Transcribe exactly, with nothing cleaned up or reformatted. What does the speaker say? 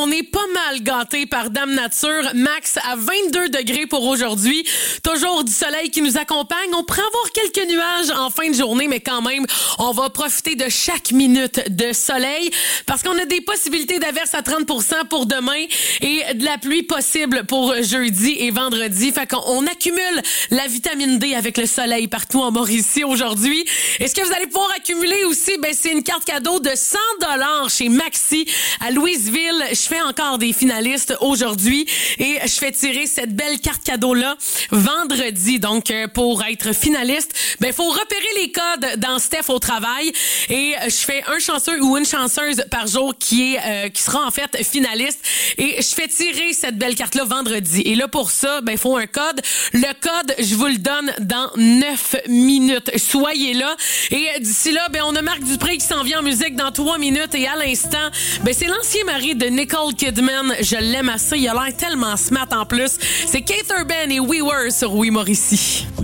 on est pas mal gâtés par Dame Nature. Max à vingt-deux degrés pour aujourd'hui. Toujours du soleil qui nous accompagne. On pourrait avoir quelques nuages en fin de journée, mais quand même, on va profiter de chaque minute de soleil parce qu'on a des possibilités d'averse à trente pour cent pour demain et de la pluie possible pour jeudi et vendredi. Fait qu'on on accumule la vitamine D avec le soleil partout en Mauricie aujourd'hui. Et ce que vous allez pouvoir accumuler aussi, ben, c'est une carte cadeau de cent dollars chez Maxi à Louisville. Je fais encore des finalistes aujourd'hui et je fais tirer cette belle carte cadeau-là vendredi. Donc, pour être finaliste, ben, faut repérer les codes dans Steph au travail et je fais un chanceux ou une chanceuse par jour qui est, euh, qui sera en fait finaliste et je fais tirer cette belle carte-là vendredi. Et là, pour ça, ben, il faut un code. Le code, je vous le donne dans neuf minutes. Soyez là. Et d'ici là, ben, on a Marc Dupré qui s'en vient en musique dans trois minutes. Et à l'instant, ben, c'est l'ancien mari de Nicole Kidman. Je l'aime assez. Il a l'air tellement smart en plus. C'est Keith Urban et We Were sur Oui Mauricie.